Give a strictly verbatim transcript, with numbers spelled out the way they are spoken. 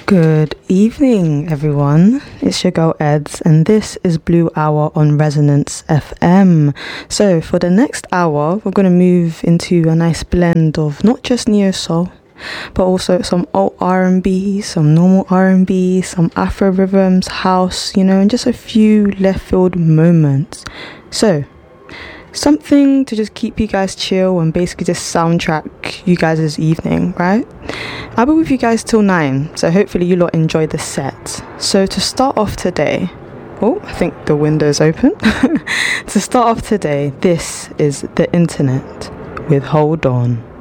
Good evening, everyone. It's your girl Eds, and this is Blue Hour on Resonance F M. So, for the next hour, we're going to move into a nice blend of not just neo soul, but also some old R and B, some normal R and B, some Afro rhythms, house, you know, and just a few left field moments. So, something to just keep you guys chill and basically just soundtrack you guys' evening, right? I'll be with you guys till nine, so hopefully you lot enjoy the set. So to start off today, oh, I think the window's open. To start off today, this is The Internet with Hold On.